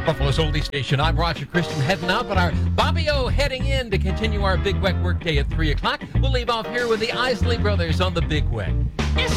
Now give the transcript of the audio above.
Buffalo's Oldie Station. I'm Roger Christian heading out, but our Bobby O heading in to continue our Big Weck workday at 3 o'clock. We'll leave off here with the Isley Brothers on the Big Weck.